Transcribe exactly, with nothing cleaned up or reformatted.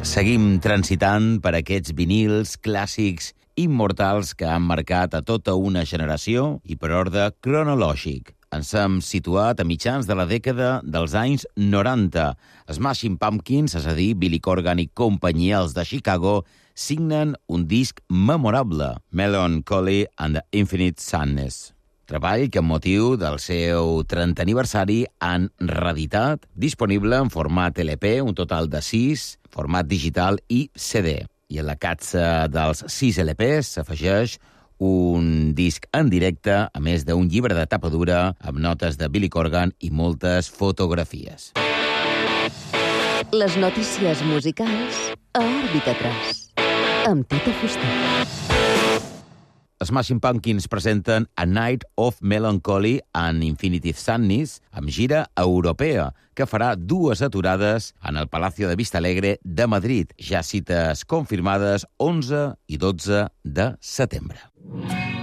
Seguim transitant per aquests vinils clàssics immortals que han marcat a tota una generació i per ordre cronològic. Ens hem situat a mitjans de la dècada dels anys noranta. Smashing Pumpkins, és a dir, Billy Corgan i companyia, els de Chicago, signen un disc memorable, Melancholy and the Infinite Sadness. Treball que, amb motiu del seu trentè aniversari, han reeditat, disponible en format L P, un total de sis, format digital i C D. I en la capsa dels sis L Ps s'afegeix un disc en directe, a més d'un llibre de tapa dura amb notes de Billy Corgan i moltes fotografies. Les notícies musicals a Òrbita tres, amb Tito Fuster. Smashing Pumpkins presenten A Night of Melancholy and Infinite Sadness amb gira europea, que farà dues aturades en el Palacio de Vistalegre de Madrid. Ja cites confirmades onze i dotze de setembre.